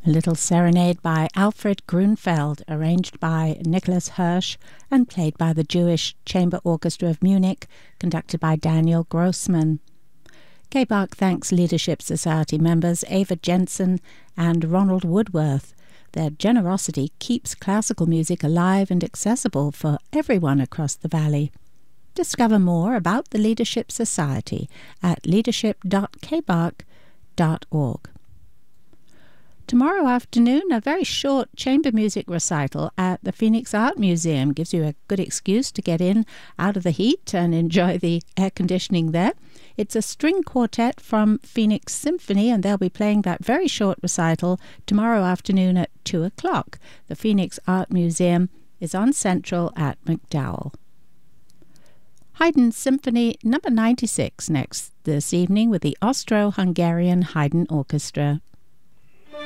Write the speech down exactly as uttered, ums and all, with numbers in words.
A little serenade by Alfred Grunfeld, arranged by Nicholas Hirsch and played by the Jewish Chamber Orchestra of Munich, conducted by Daniel Grossman. K-Bach thanks Leadership Society members Ava Jensen and Ronald Woodworth. Their generosity keeps classical music alive and accessible for everyone across the valley. Discover more about the Leadership Society at leadership dot k bach dot org. Tomorrow afternoon, a very short chamber music recital at the Phoenix Art Museum gives you a good excuse to get in out of the heat and enjoy the air conditioning there. It's a string quartet from Phoenix Symphony, and they'll be playing that very short recital tomorrow afternoon at two o'clock. The Phoenix Art Museum is on Central at McDowell. Haydn Symphony number ninety-six next this evening with the Austro-Hungarian Haydn Orchestra.